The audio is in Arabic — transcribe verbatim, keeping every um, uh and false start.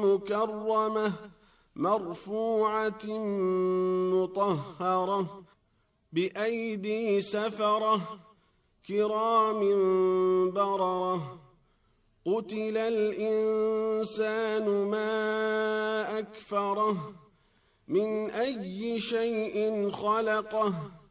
مكرمة مرفوعة مطهرة بأيدي سفرة كرام بررة قتل الإنسان ما أكفره من أي شيء خلقه